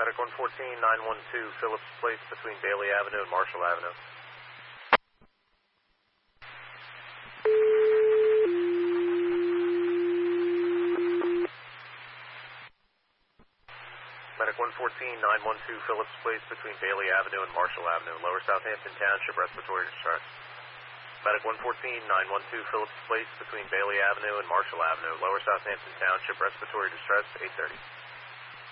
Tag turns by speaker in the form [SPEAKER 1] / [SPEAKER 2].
[SPEAKER 1] Medic 114-912, Phillips Place between Bailey Avenue and Marshall Avenue. Medic 114-912, Phillips Place between Bailey Avenue and Marshall Avenue, Lower Southampton Township, respiratory distress. Medic 114-912, Phillips Place between Bailey Avenue and Marshall Avenue, Lower Southampton Township, respiratory distress, 8:30.